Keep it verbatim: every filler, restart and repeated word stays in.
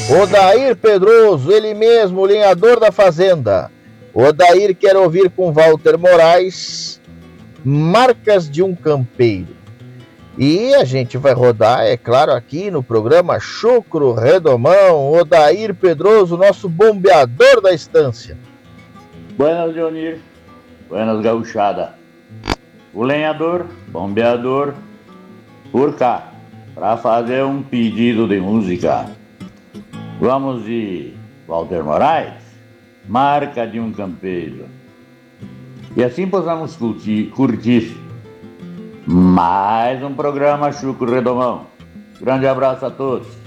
Odair Pedroso, ele mesmo, o lenhador da fazenda. Odair quer ouvir com Walter Moraes Marcas de um Campeiro. E a gente vai rodar, é claro, aqui no programa Chucro Redomão, Odair Pedroso, nosso bombeador da estância. Buenas, Leonir. Buenas, gauchada. O lenhador, bombeador, por cá, para fazer um pedido de música. Vamos de Walter Moraes, Marca de um Campeiro. E assim possamos curtir, curtir mais um programa Chucro Redomão. Grande abraço a todos.